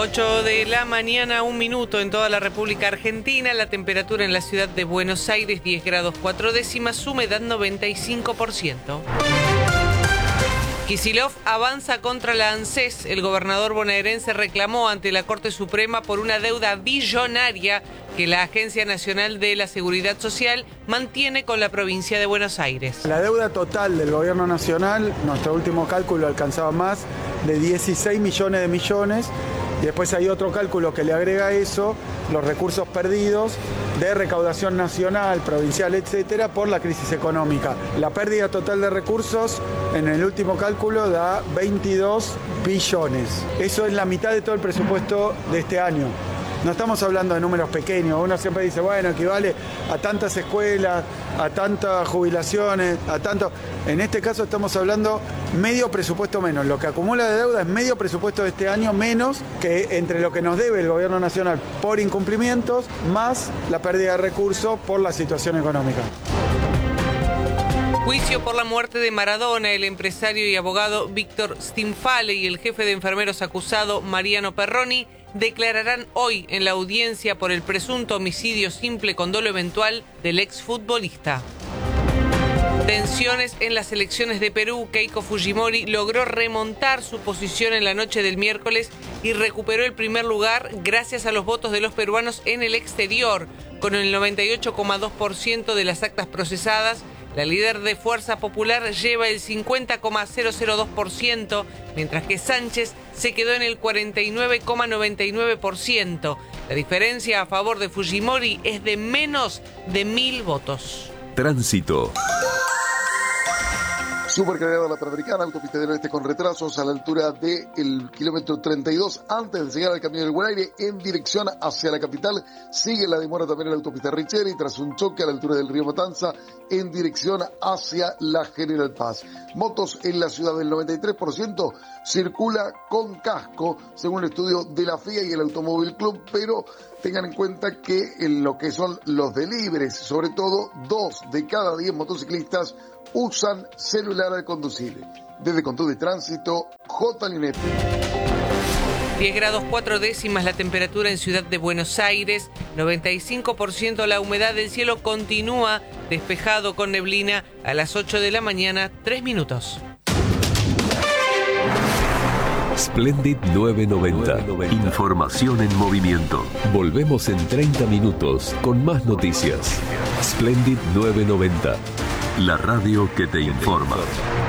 8 de la mañana, 1 minuto en toda la República Argentina. La temperatura en la ciudad de Buenos Aires, 10 grados 4 décimas, humedad 95%. Kicillof avanza contra la ANSES. El gobernador bonaerense reclamó ante la Corte Suprema por una deuda billonaria que la Agencia Nacional de la Seguridad Social mantiene con la provincia de Buenos Aires. La deuda total del gobierno nacional, nuestro último cálculo alcanzaba más de 16 millones de millones. Y después hay otro cálculo que le agrega a eso, los recursos perdidos de recaudación nacional, provincial, etcétera, por la crisis económica. La pérdida total de recursos en el último cálculo da 22 billones. Eso es la mitad de todo el presupuesto de este año. No estamos hablando de números pequeños. Uno siempre dice, bueno, equivale a tantas escuelas, a tantas jubilaciones, a tanto... En este caso estamos hablando medio presupuesto menos. Lo que acumula de deuda es medio presupuesto de este año menos que entre lo que nos debe el gobierno nacional por incumplimientos, más la pérdida de recursos por la situación económica. Juicio por la muerte de Maradona. El empresario y abogado Víctor Stinfale y el jefe de enfermeros acusado Mariano Perroni declararán hoy en la audiencia por el presunto homicidio simple con dolo eventual del exfutbolista. Tensiones en las elecciones de Perú. Keiko Fujimori logró remontar su posición en la noche del miércoles y recuperó el primer lugar gracias a los votos de los peruanos en el exterior. Con el 98,2% de las actas procesadas, la líder de Fuerza Popular lleva el 50,002%, mientras que Sánchez se quedó en el 49,99%. La diferencia a favor de Fujimori es de menos de 1.000 votos. Tránsito. Supercargada la Panamericana, autopista del Oeste con retrasos a la altura del kilómetro 32 antes de llegar al Camino del Buen Aire en dirección hacia la capital. Sigue la demora también en la autopista Richeri tras un choque a la altura del río Matanza en dirección hacia la General Paz. Motos en la ciudad del 93% circula con casco según el estudio de la FIA y el Automóvil Club, pero tengan en cuenta que en lo que son los deliveries, sobre todo 2 de cada 10 motociclistas usan celular al conducir. Desde Control de Tránsito, J. Linet. 10 grados 4 décimas la temperatura en Ciudad de Buenos Aires, 95% la humedad del cielo continúa despejado con neblina a las 8 de la mañana, 3 minutos. Splendid 990. Información en movimiento. Volvemos en 30 minutos con más noticias. Splendid 990. La radio que te informa.